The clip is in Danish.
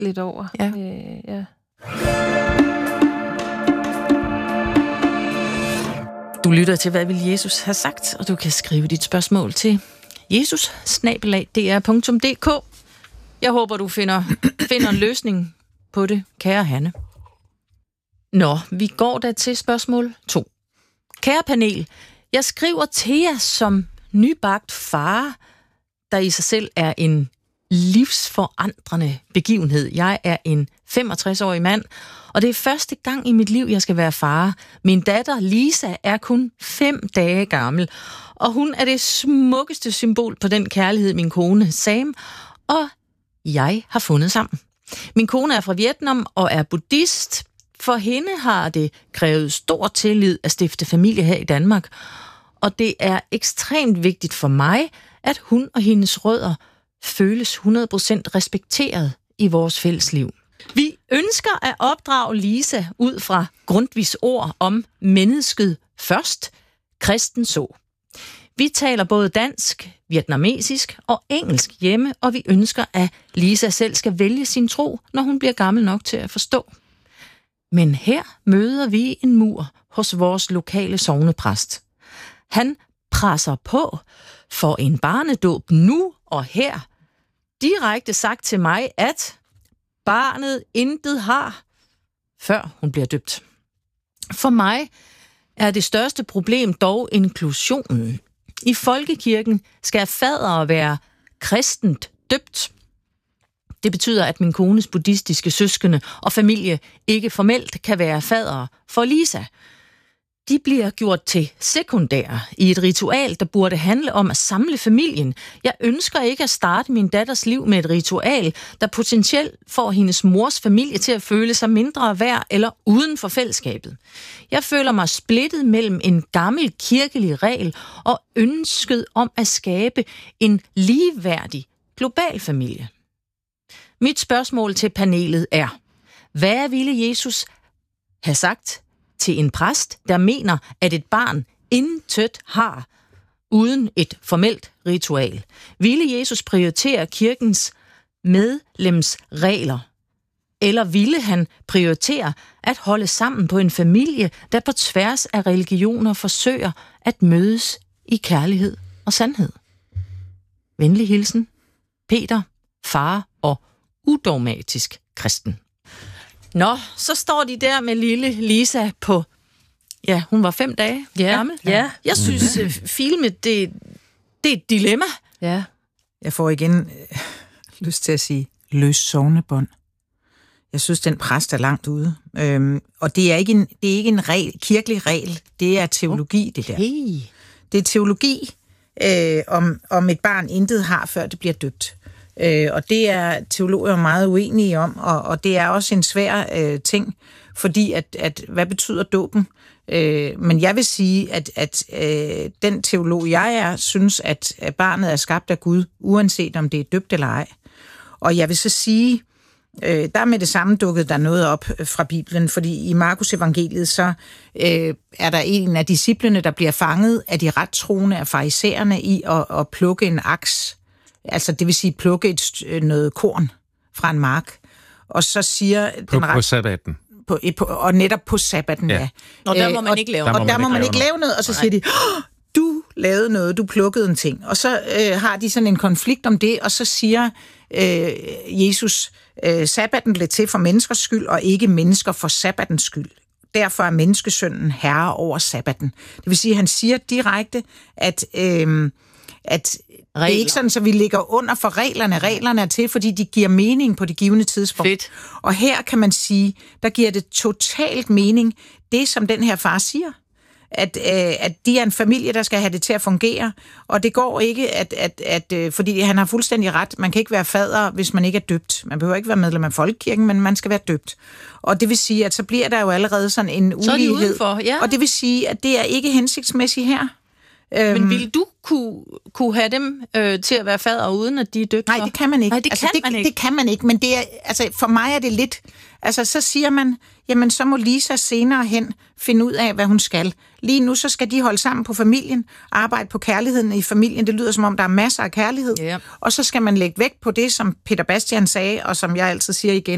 lidt over. Ja. Ja. Du lytter til, hvad vil Jesus have sagt, og du kan skrive dit spørgsmål til jesus@dr.dk. Jeg håber, du finder en løsning på det, kære Hanne. Nå, vi går da til spørgsmål 2. Kære panel, jeg skriver til jer som nybagt far, der i sig selv er en livsforandrende begivenhed. Jeg er en 65-årig mand, og det er første gang i mit liv, jeg skal være far. Min datter Lisa er kun 5 dage gammel, og hun er det smukkeste symbol på den kærlighed, min kone Sam og jeg har fundet sammen. Min kone er fra Vietnam og er buddhist. For hende har det krævet stor tillid at stifte familie her i Danmark, og det er ekstremt vigtigt for mig, at hun og hendes rødder føles 100% respekteret i vores fælles liv. Vi ønsker at opdrage Lisa ud fra Grundtvigs ord om mennesket først, kristen så. Vi taler både dansk, vietnamesisk og engelsk hjemme, og vi ønsker, at Lisa selv skal vælge sin tro, når hun bliver gammel nok til at forstå. Men her møder vi en mur hos vores lokale sognepræst. Han presser på for en barnedåb nu og her. Direkte sagt til mig, at barnet intet har, før hun bliver døbt. For mig er det største problem dog inklusionen. I folkekirken skal fadere være kristent døbt. Det betyder, at min kones buddhistiske søskende og familie ikke formelt kan være fadere for Lisa. De bliver gjort til sekundære i et ritual, der burde handle om at samle familien. Jeg ønsker ikke at starte min datters liv med et ritual, der potentielt får hendes mors familie til at føle sig mindre værd eller uden for fællesskabet. Jeg føler mig splittet mellem en gammel kirkelig regel og ønsket om at skabe en ligeværdig global familie. Mit spørgsmål til panelet er, hvad ville Jesus have sagt til en præst, der mener, at et barn intet har uden et formelt ritual? Ville Jesus prioritere kirkens medlemsregler? Eller ville han prioritere at holde sammen på en familie, der på tværs af religioner forsøger at mødes i kærlighed og sandhed? Venlig hilsen, Peter, far og udogmatisk kristen. Nå, så står de der med lille Lisa på, ja, hun var 5 dage gammel. Ja. Jeg synes, filmet, det er et dilemma. Ja. Jeg får igen lyst til at sige, løs sognebånd. Jeg synes, den præst er langt ude. Og det er ikke en kirkelig regel, det er teologi, det der. Det er teologi, om et barn intet har, før det bliver døbt. Og det er teologer meget uenige om, og det er også en svær ting, fordi at hvad betyder dåben? Men jeg vil sige, at den teolog, jeg er, synes, at barnet er skabt af Gud, uanset om det er døbt eller ej. Og jeg vil så sige, der med det samme dukket der noget op fra Bibelen, fordi i Markus evangeliet, så er der en af disciplene, der bliver fanget af de rettroende af farisæerne i at plukke en aks. Altså det vil sige plukke noget korn fra en mark. Og så siger på sabbaten. Og netop på sabbaten, ja. Og der må man ikke lave noget. Og der må man ikke lave noget, og så siger de, du lavede noget, du plukkede en ting. Og så har de sådan en konflikt om det, og så siger Jesus, sabbaten blev til for menneskers skyld, og ikke mennesker for sabbatens skyld. Derfor er menneskesønnen herre over sabbaten. Det vil sige, at han siger direkte, at det er ikke sådan, så vi ligger under for reglerne. Reglerne er til, fordi de giver mening på det givne tidspunkt. Fedt. Og her kan man sige, der giver det totalt mening, det som den her far siger. At de er en familie, der skal have det til at fungere. Og det går ikke, fordi han har fuldstændig ret. Man kan ikke være fader, hvis man ikke er døbt. Man behøver ikke være medlem af folkekirken, men man skal være døbt. Og det vil sige, at så bliver der jo allerede sådan en ulighed. Så er de udenfor, ja. Og det vil sige, at det er ikke hensigtsmæssigt her. Men ville du kunne have dem til at være fader, uden at de er døbt? Nej, det kan man ikke. Nej, det kan man ikke, men det er, altså, for mig er det lidt... Altså, så siger man, jamen, så må Lisa senere hen finde ud af, hvad hun skal. Lige nu, så skal de holde sammen på familien, arbejde på kærligheden i familien. Det lyder som om, der er masser af kærlighed. Ja. Og så skal man lægge vægt på det, som Peter Bastian sagde, og som jeg altid siger igen,